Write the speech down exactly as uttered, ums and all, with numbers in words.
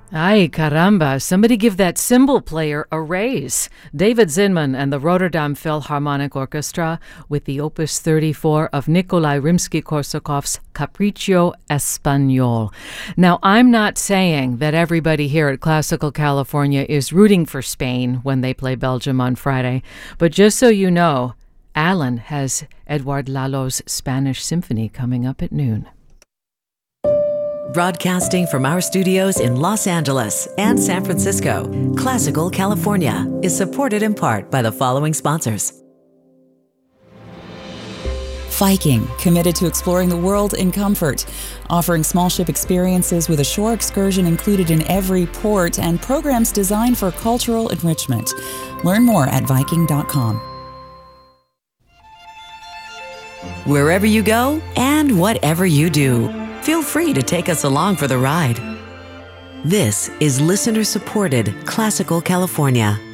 Ay, caramba, somebody give that cymbal player a raise. David Zinman and the Rotterdam Philharmonic Orchestra with the Opus thirty-four of Nikolai Rimsky-Korsakov's Capriccio Espagnol. Now, I'm not saying that everybody here at Classical California is rooting for Spain when they play Belgium on Friday, but just so you know, Alan has Edouard Lalo's Spanish Symphony coming up at noon. Broadcasting from our studios in Los Angeles and San Francisco, Classical California is supported in part by the following sponsors. Viking, committed to exploring the world in comfort, offering small ship experiences with a shore excursion included in every port and programs designed for cultural enrichment. Learn more at Viking dot com. Wherever you go and whatever you do, feel free to take us along for the ride. This is listener-supported Classical California.